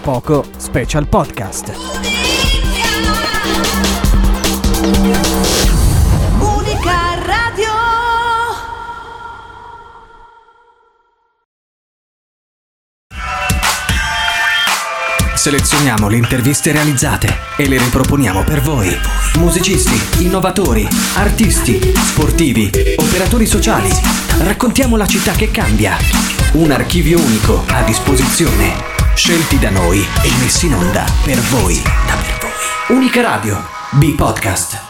poco Special Podcast. Unica Radio. Selezioniamo le interviste realizzate e le riproponiamo per voi. Musicisti, innovatori, artisti, sportivi, operatori sociali. Raccontiamo la città che cambia. Un archivio unico a disposizione. Scelti da noi e messi in onda per voi. Unica Radio, B-Podcast.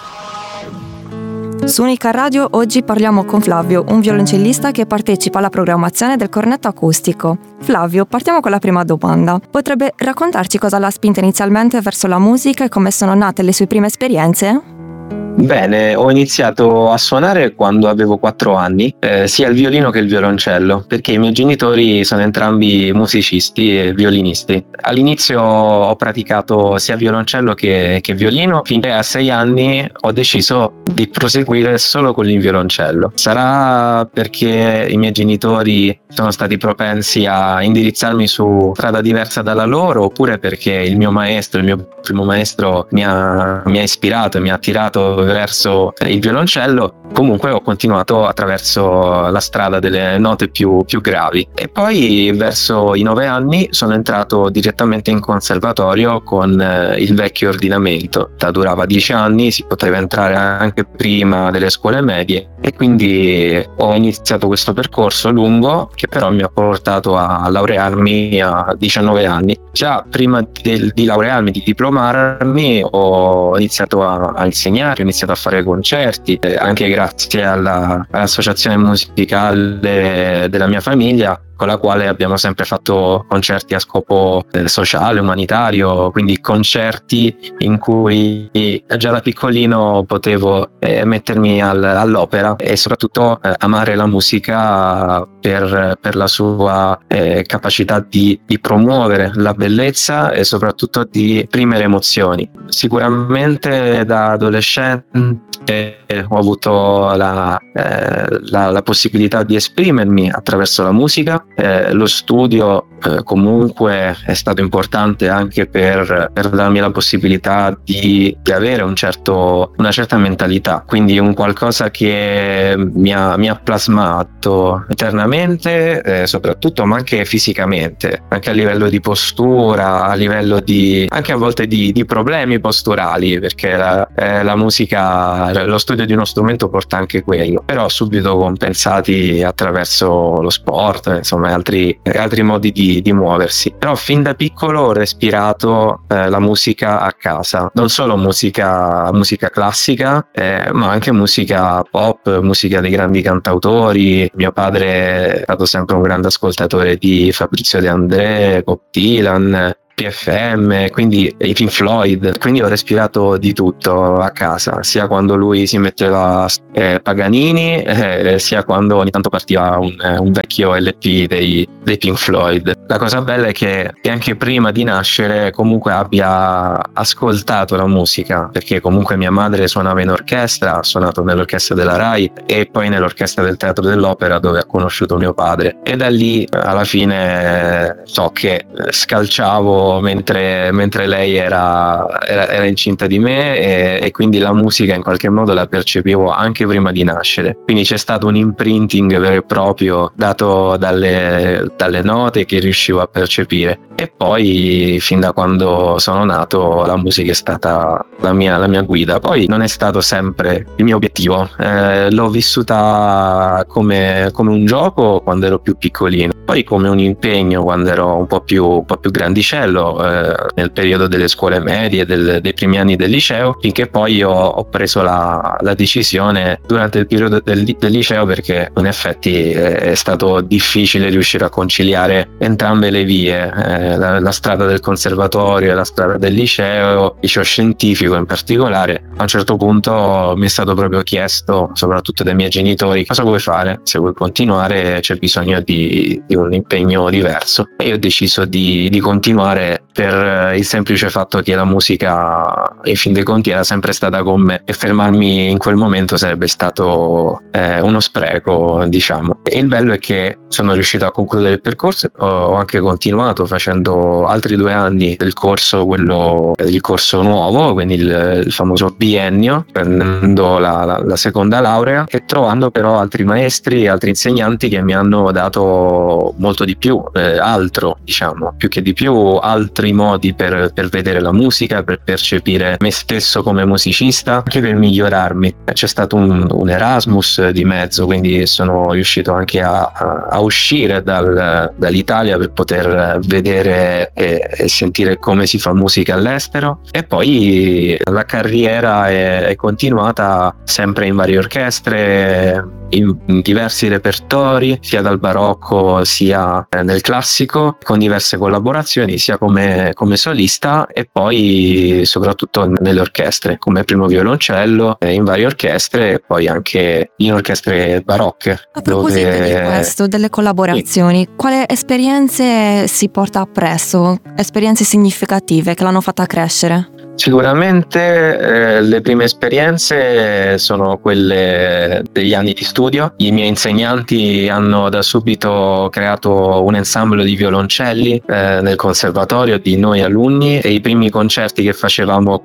Su Unica Radio oggi parliamo con Flavio, un violoncellista che partecipa alla programmazione del cornetto acustico. Flavio, partiamo con la prima domanda. Potrebbe raccontarci cosa l'ha spinta inizialmente verso la musica e come sono nate le sue prime esperienze? Bene, ho iniziato a suonare quando avevo 4 anni, sia il violino che il violoncello, perché i miei genitori sono entrambi musicisti e violinisti. All'inizio ho praticato sia violoncello che violino, finché a 6 anni ho deciso di proseguire solo con il violoncello. Sarà perché i miei genitori sono stati propensi a indirizzarmi su strada diversa dalla loro, oppure perché il mio primo maestro mi ha ispirato e mi ha attirato verso il violoncello. Comunque ho continuato attraverso la strada delle note più gravi, e poi verso i 9 anni sono entrato direttamente in conservatorio con il vecchio ordinamento. Durava 10 anni, si poteva entrare anche prima delle scuole medie, e quindi ho iniziato questo percorso lungo che però mi ha portato a laurearmi a 19 anni. Già prima di laurearmi, di diplomarmi, ho iniziato a insegnare, ho iniziato a fare concerti, anche grazie all'associazione musicale della mia famiglia, con la quale abbiamo sempre fatto concerti a scopo sociale, umanitario, quindi concerti in cui già da piccolino potevo mettermi all'opera e soprattutto amare la musica per la sua capacità di promuovere la bellezza e soprattutto di esprimere emozioni. Sicuramente da adolescente ho avuto la possibilità di esprimermi attraverso la musica. Lo studio comunque è stato importante anche per darmi la possibilità di avere una certa mentalità, quindi un qualcosa che mi ha plasmato internamente, soprattutto, ma anche fisicamente, anche a livello di postura, a livello anche a volte di problemi posturali, perché la musica, lo studio di uno strumento porta anche quello, però subito compensati attraverso lo sport, insomma altri modi di muoversi. Però fin da piccolo ho respirato la musica a casa, non solo musica classica, ma anche musica pop, musica dei grandi cantautori. Mio padre è stato sempre un grande ascoltatore di Fabrizio De André, Bob Dylan, PFM, quindi i Pink Floyd, quindi ho respirato di tutto a casa, sia quando lui si metteva Paganini, sia quando ogni tanto partiva un vecchio LP dei Pink Floyd. La cosa bella è che anche prima di nascere comunque abbia ascoltato la musica, perché comunque mia madre suonava in orchestra, ha suonato nell'orchestra della Rai e poi nell'orchestra del Teatro dell'Opera, dove ha conosciuto mio padre, e da lì alla fine so che scalciavo mentre lei era incinta di me, e quindi la musica in qualche modo la percepivo anche prima di nascere. Quindi c'è stato un imprinting vero e proprio dato dalle note che riuscivo a percepire, e poi fin da quando sono nato la musica è stata la mia guida. Poi non è stato sempre il mio obiettivo, l'ho vissuta come un gioco quando ero più piccolino, poi come un impegno quando ero un po' più grandicello, nel periodo delle scuole medie, dei primi anni del liceo, finché poi ho preso la decisione durante il periodo del liceo, perché in effetti è stato difficile riuscire a conciliare entrambe le vie, la strada del conservatorio e la strada del liceo scientifico in particolare. A un certo punto mi è stato proprio chiesto, soprattutto dai miei genitori: cosa vuoi fare? Se vuoi continuare c'è bisogno di un impegno diverso, e io ho deciso di continuare per il semplice fatto che la musica in fin dei conti era sempre stata con me, e fermarmi in quel momento sarebbe stato uno spreco, diciamo. E il bello è che sono riuscito a concludere il percorso, ho anche continuato facendo altri 2 anni del corso, il corso nuovo, quindi il famoso biennio, prendendo la seconda laurea, e trovando però altri maestri, altri insegnanti che mi hanno dato molto di più, altro, diciamo, più che di più, altri modi per vedere la musica, per percepire me stesso come musicista, anche per migliorarmi. C'è stato un Erasmus di mezzo, quindi sono riuscito anche a uscire dall'Italia per poter vedere e sentire come si fa musica all'estero, e poi la carriera è continuata sempre in varie orchestre, in diversi repertori, sia dal barocco sia nel classico, con diverse collaborazioni sia come solista, e poi soprattutto nelle orchestre come primo violoncello, in varie orchestre, e poi anche in orchestre barocche. A proposito di questo, delle collaborazioni, sì, quali esperienze si porta appresso? Esperienze significative che l'hanno fatta crescere? Sicuramente le prime esperienze sono quelle degli anni di studio. I miei insegnanti hanno da subito creato un ensemble di violoncelli nel conservatorio di noi alunni, e i primi concerti che facevamo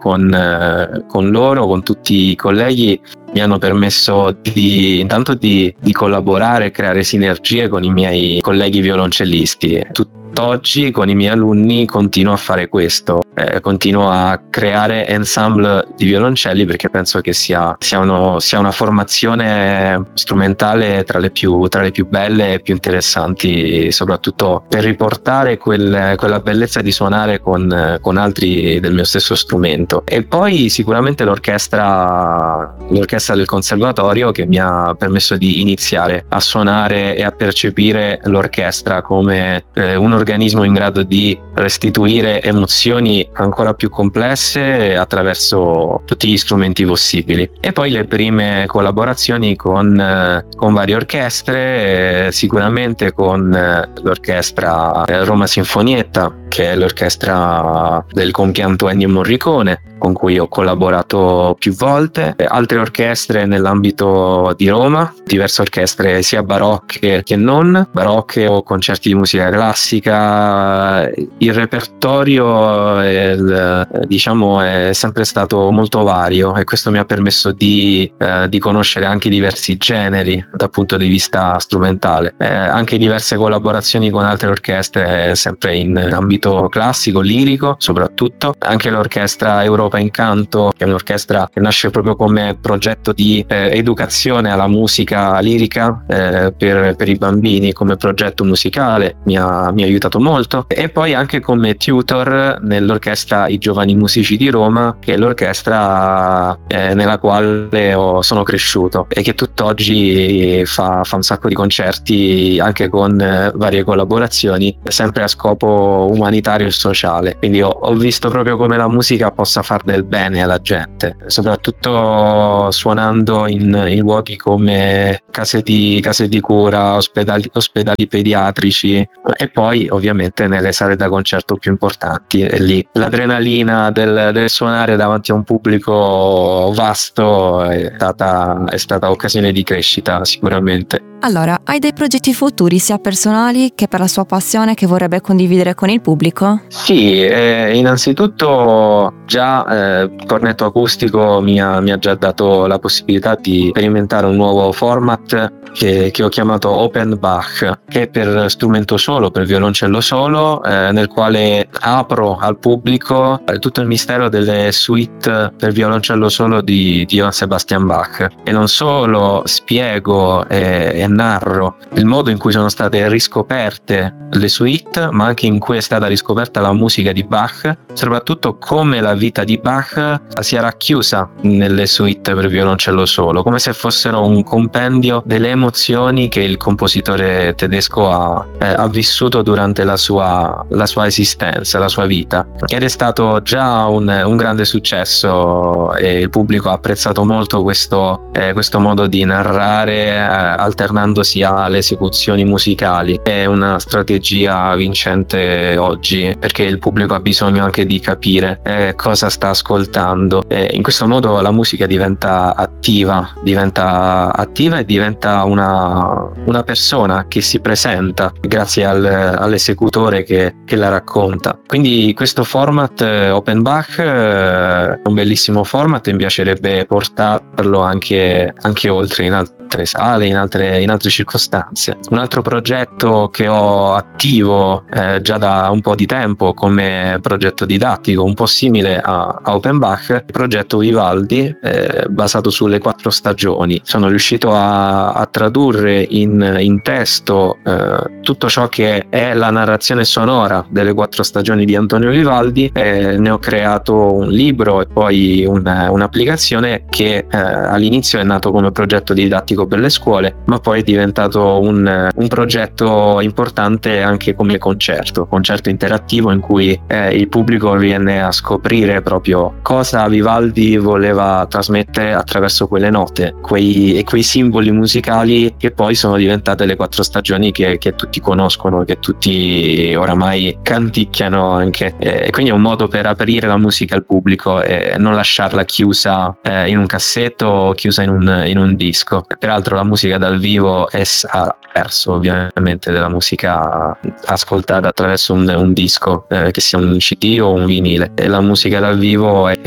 con loro, con tutti i colleghi, mi hanno permesso intanto di collaborare e creare sinergie con i miei colleghi violoncellisti. Tutt'oggi con i miei alunni continuo a fare questo, continuo a creare ensemble di violoncelli, perché penso che sia una formazione strumentale tra le più belle e più interessanti, soprattutto per riportare quella bellezza di suonare con altri del mio stesso strumento. E poi sicuramente l'orchestra del conservatorio, che mi ha permesso di iniziare a suonare e a percepire l'orchestra come un organismo in grado di restituire emozioni ancora più complesse attraverso tutti gli strumenti possibili. E poi le prime collaborazioni con varie orchestre, sicuramente con l'orchestra Roma Sinfonietta, che è l'orchestra del compianto Ennio Morricone, con cui ho collaborato più volte, altre orchestre nell'ambito di Roma, diverse orchestre sia barocche che non barocche, o concerti di musica classica. Il repertorio diciamo è sempre stato molto vario, e questo mi ha permesso di conoscere anche diversi generi dal punto di vista strumentale, anche diverse collaborazioni con altre orchestre, sempre in ambito classico, lirico soprattutto, anche l'orchestra Europa Incanto, che è un'orchestra che nasce proprio come progetto di educazione alla musica lirica per i bambini, come progetto musicale, mi ha aiutato molto. E poi anche come tutor nell'orchestra I Giovani Musici di Roma, che è l'orchestra nella quale sono cresciuto, e che tutt'oggi fa un sacco di concerti anche con varie collaborazioni, sempre a scopo umanitario e sociale. Quindi ho visto proprio come la musica possa far del bene alla gente, soprattutto suonando in luoghi come case di cura, ospedali pediatrici, e poi ovviamente nelle sale da concerto più importanti. E lì l'adrenalina del suonare davanti a un pubblico vasto è stata occasione di crescita sicuramente. Allora, hai dei progetti futuri sia personali che per la sua passione che vorrebbe condividere con il pubblico? Sì, innanzitutto già Cornetto Acustico mi ha già dato la possibilità di sperimentare un nuovo format che ho chiamato Open Bach, che è per strumento solo, per violoncello solo, nel quale apro al pubblico tutto il mistero delle suite per violoncello solo di Johann Sebastian Bach, e non solo spiego e narro il modo in cui sono state riscoperte le suite, ma anche in cui è stata riscoperta la musica di Bach, soprattutto come la vita di Bach si è racchiusa nelle suite per violoncello solo, come se fossero un compendio delle emozioni che il compositore tedesco ha vissuto durante la sua esistenza, la sua vita. Ed è stato già un grande successo, e il pubblico ha apprezzato molto questo modo di narrare, alternando alternandosi alle esecuzioni musicali. È una strategia vincente oggi, perché il pubblico ha bisogno anche di capire cosa sta ascoltando. In questo modo la musica diventa attiva e diventa una persona che si presenta grazie all'esecutore che la racconta. Quindi questo format Open Bach è un bellissimo format, mi piacerebbe portarlo anche oltre, in altre sale, in altre circostanze. Un altro progetto che ho attivo già da un po' di tempo come progetto didattico, un po' simile a Open Bach, il progetto Vivaldi, basato sulle 4 stagioni. Sono riuscito a tradurre in testo tutto ciò che è la narrazione sonora delle 4 stagioni di Antonio Vivaldi. Ne ho creato un libro e poi un'applicazione che all'inizio è nato come progetto didattico per le scuole, ma poi è diventato un progetto importante anche come concerto interattivo, in cui il pubblico viene a scoprire proprio cosa Vivaldi voleva trasmettere attraverso quelle note, quei simboli musicali che poi sono diventate le 4 stagioni che tutti conoscono, che tutti oramai canticchiano anche. Quindi è un modo per aprire la musica al pubblico e non lasciarla chiusa in un cassetto o chiusa in un disco. Peraltro la musica dal vivo ha perso ovviamente della musica ascoltata attraverso un disco, che sia un CD o un vinile. E la musica dal vivo è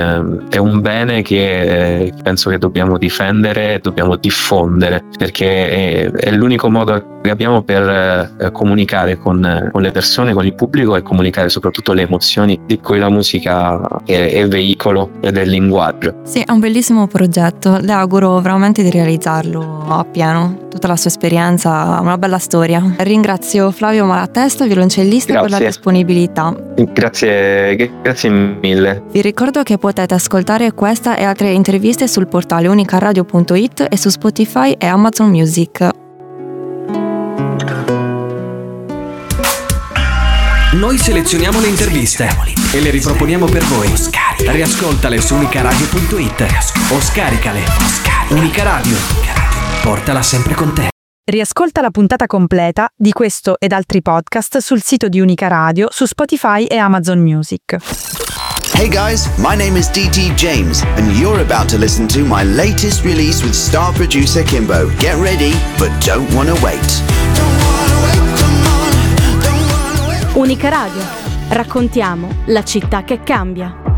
un bene che penso che dobbiamo difendere, dobbiamo diffondere, perché è l'unico modo che abbiamo per comunicare con le persone, con il pubblico, e comunicare soprattutto le emozioni di cui la musica è veicolo ed è linguaggio. Sì, è un bellissimo progetto, le auguro veramente di realizzarlo appieno, tutta la sua esperienza, una bella storia. Ringrazio Flavio Malatesta, violoncellista, per la disponibilità. Grazie mille. Vi ricordo che potete ascoltare questa e altre interviste sul portale unicaradio.it e su Spotify e Amazon Music. Noi selezioniamo le interviste e le riproponiamo per voi. Riascoltale su unicaradio.it o scaricale. Unica Radio. Portala sempre con te. Riascolta la puntata completa di questo ed altri podcast sul sito di Unica Radio, su Spotify e Amazon Music. Hey guys, my name is DT James and you're about to listen to my latest release with star producer Kimbo. Get ready, but don't wanna wait. Unica Radio. Raccontiamo la città che cambia.